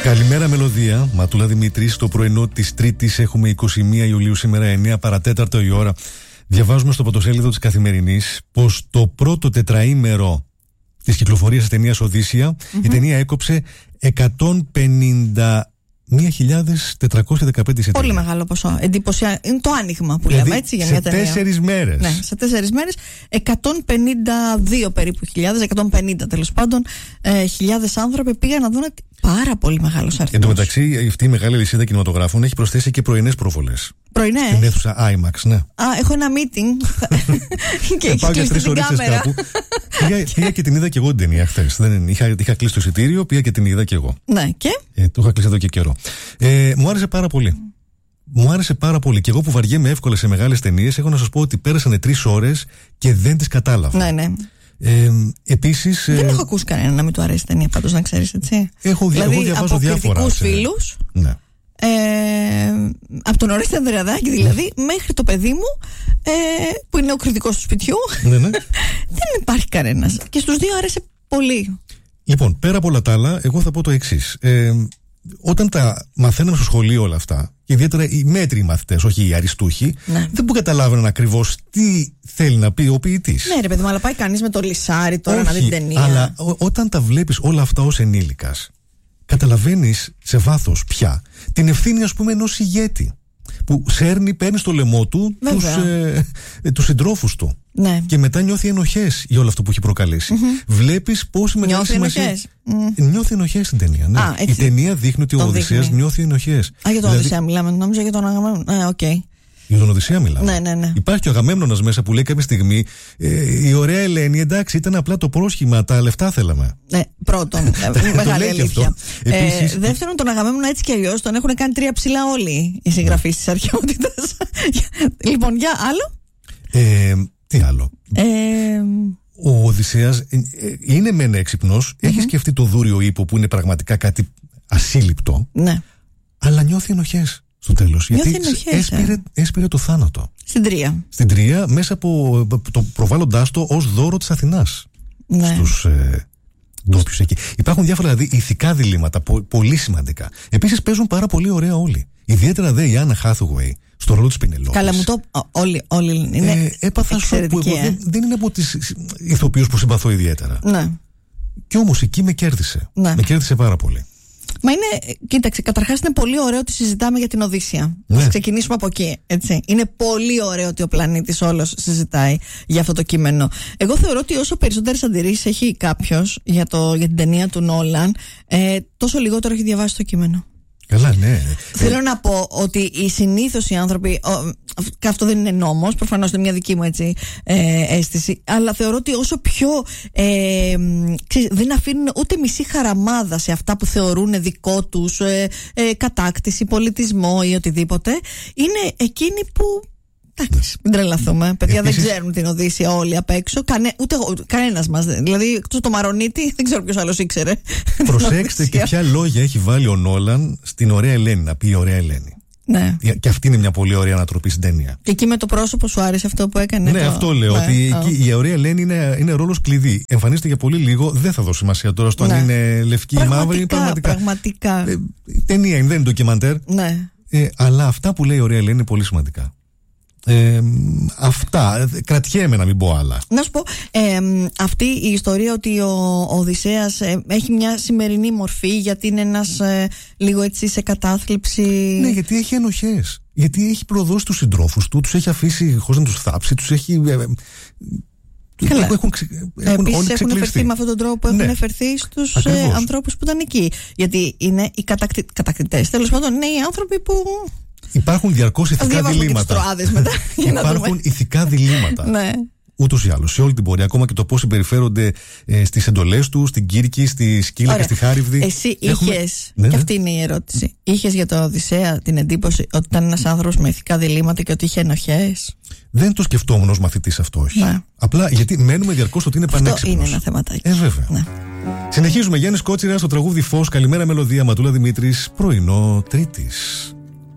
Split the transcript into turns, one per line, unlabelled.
Καλημέρα Μελωδία, Ματούλα Δημήτρη. Στο πρωινό της Τρίτης έχουμε 21 Ιουλίου, σήμερα 9 παρατέταρτο η ώρα. Διαβάζουμε στο πρωτοσέλιδο της Καθημερινής πως το πρώτο τετραήμερο της κυκλοφορίας της ταινίας Οδύσσεια, η ταινία έκοψε 151.415 εισιτήρια.
Πολύ μεγάλο ποσό. Εντυπωσιακό. Είναι το άνοιγμα που λέμε, έτσι, για μια ταινία.
Σε 4 μέρες.
Ναι, σε 4 μέρες 152 περίπου χιλιάδες, 150 τέλος πάντων, χιλιάδες άνθρωποι πήγαν να δουν. Πάρα πολύ μεγάλος αριθμός.
Εν τω μεταξύ, αυτή η μεγάλη λυσίδα κινηματογράφων έχει προσθέσει και πρωινές προβολές.
Πρωινές.
Στην αίθουσα IMAX, ναι.
Έχω ένα meeting. Και έχει κλείσει την κάμερα.
Πήγα και την είδα και εγώ την ταινία χθες. Είχα κλείσει το εισιτήριο, πήγα και την είδα και εγώ.
Ναι, και.
Το είχα κλείσει εδώ και καιρό. Μου άρεσε πάρα πολύ. Μου άρεσε πάρα πολύ. Και εγώ που βαριέμαι εύκολα σε μεγάλες ταινίες, έχω να σας πω ότι πέρασανε 3 ώρες και δεν τις κατάλαβα.
Ναι, ναι.
Επίσης.
Δεν έχω ακούσει κανένα να μην του αρέσει η ταινία, πάντως, να ξέρεις, έτσι.
Εγώ διαβάζω διάφορα.
Από κριτικούς φίλους.
Ναι.
Από τον Ορέστη Ανδρεαδάκη δηλαδή, μέχρι το παιδί μου, που είναι ο κριτικός του σπιτιού.
Ναι, ναι.
Δεν υπάρχει κανένας. Και στους δύο άρεσε πολύ. Λοιπόν,
πέρα από όλα τα άλλα, εγώ θα πω το εξής. Όταν τα μαθαίναμε στο σχολείο όλα αυτά, και ιδιαίτερα οι μέτριοι μαθητές, όχι οι αριστούχοι, ναι, δεν καταλάβαιναν ακριβώς τι θέλει να πει ο ποιητής.
Ναι, ρε παιδί μου, αλλά πάει κανείς με το λυσάρι τώρα να δει την ταινία.
Αλλά όταν τα βλέπεις όλα αυτά ως ενήλικας, καταλαβαίνεις σε βάθος πια την ευθύνη, ας πούμε, ενός ηγέτη που παίρνει στο λαιμό του τους συντρόφους του. Ναι. Και μετά νιώθει ενοχές για όλο αυτό που έχει προκαλέσει. Βλέπεις πόση μεγάλη σημασία. Νιώθει ενοχές στην ταινία. Ναι. Η ταινία δείχνει ότι ο Οδυσσέας νιώθει ενοχές.
Για τον Οδυσσέα μιλάμε, νόμιζα για τον Αγαμέμνονα.
Για τον Οδυσσέα μιλάμε.
Ναι.
Υπάρχει και ο Αγαμέμνονας μέσα που λέει κάποια στιγμή η ωραία Ελένη, εντάξει, ήταν απλά το πρόσχημα, τα λεφτά θέλαμε.
Πρώτον, μεγάλη αλήθεια. Δεύτερον, τον Αγαμέμνονα έτσι κι αλλιώς τον έχουν κάνει 3 ψηλά όλοι οι συγγραφείς της αρχαιότητας. Λοιπόν, για άλλο.
Τι άλλο. Ο Οδυσσέας είναι μεν έξυπνος, έχει σκεφτεί το δούριο ύπο που είναι πραγματικά κάτι ασύλληπτο, ναι, αλλά νιώθει ενοχές στο τέλος. Γιατί έσπηρε το θάνατο. Στην Τρία, μέσα από το προβάλλοντάς το ως δώρο της Αθηνάς. Ναι. Στους ντόπιους εκεί. Υπάρχουν διάφορα δηλαδή ηθικά διλήμματα, πολύ σημαντικά. Επίσης παίζουν πάρα πολύ ωραία όλοι. Ιδιαίτερα δε η Άννα Χάθουεϊ στο ρόλο της Πινελόπης.
Καλά, μου το. Όλοι είναι.
Έπαθα σοκ που δεν είναι από τις ηθοποιούς που συμπαθώ ιδιαίτερα. Ναι. Και όμως εκεί με κέρδισε. Ναι. Με κέρδισε πάρα πολύ.
Μα είναι, κοίταξε, καταρχάς είναι πολύ ωραίο ότι συζητάμε για την Οδύσσεια. Ναι. Ας ξεκινήσουμε από εκεί, έτσι. Είναι πολύ ωραίο ότι ο πλανήτης όλος συζητάει για αυτό το κείμενο. Εγώ θεωρώ ότι όσο περισσότερες αντιρρήσεις έχει κάποιος για την ταινία του Νόλαν, τόσο λιγότερο έχει διαβάσει το κείμενο.
Καλά, ναι.
Θέλω να πω ότι οι συνήθως οι άνθρωποι, και αυτό δεν είναι νόμος, προφανώς είναι μια δική μου έτσι αίσθηση, αλλά θεωρώ ότι όσο πιο δεν αφήνουν ούτε μισή χαραμάδα σε αυτά που θεωρούν δικό τους κατάκτηση, πολιτισμό ή οτιδήποτε, είναι εκείνοι που, εντάξει, μην τρελαθούμε. Παιδιά, επίσης, δεν ξέρουν την Οδύσσεια όλοι απ' έξω. Ούτε κανένας μας. Δηλαδή, εκτός το Μαρονίτη, δεν ξέρω ποιος άλλος ήξερε.
Προσέξτε και ποια λόγια έχει βάλει ο Νόλαν στην ωραία Ελένη, να πει η ωραία Ελένη. Ναι. Και αυτή είναι μια πολύ ωραία ανατροπή στην ταινία.
Και εκεί με το πρόσωπο σου άρεσε αυτό που έκανε.
Ναι, αυτό λέω. Ότι εκεί η ωραία Ελένη είναι ρόλος κλειδί. Εμφανίζεται για πολύ λίγο. Δεν θα δώσω σημασία τώρα στο αν είναι λευκή ή μαύρη.
Πραγματικά.
Ταινία είναι, δεν είναι ντοκιμαντέρ.
Ναι.
Αλλά αυτά που λέει η ωραία Ελένη είναι πολύ σημαντικά. Αυτά. Κρατιέμαι να μην πω άλλα.
Να σου πω, αυτή η ιστορία ότι ο Οδυσσέας έχει μια σημερινή μορφή, γιατί είναι ένας λίγο έτσι σε κατάθλιψη.
Ναι, γιατί έχει ενοχές. Γιατί έχει προδώσει τους συντρόφους του, τους έχει αφήσει χωρίς να τους θάψει, τους έχει.
Επίσης έχουν εφερθεί με αυτόν τον τρόπο που έχουν εφερθεί στους ανθρώπους που ήταν εκεί. Γιατί είναι οι κατακτητές. Τέλος πάντων, είναι οι άνθρωποι που.
Υπάρχουν διαρκώς ηθικά διλήμματα. Υπάρχουν ηθικά διλήμματα. Ναι. Ούτως ή άλλως, σε όλη την πορεία, ακόμα και το πώς συμπεριφέρονται στις εντολές τους, στην Κύρκη, στη Σκύλα και στη Χάριβδη.
Εσύ είχες, και αυτή είναι η ερώτηση, είχες για τον Οδυσσέα την εντύπωση ότι ήταν ένας άνθρωπος με ηθικά διλήμματα και ότι είχε ενοχές?
Δεν το σκεφτόμουν ως μαθητής αυτό, όχι. Ναι. Απλά γιατί μένουμε διαρκώς ότι είναι πανέξυπνος.
Αυτό είναι ένα θεματάκι.
Βέβαια. Ναι. Συνεχίζουμε. Γιάννης Κότσιρας στο τραγούδι Φως. Καλημέρα Μελωδία, Ματούλα Δημήτρης, πρωινό Τρίτης.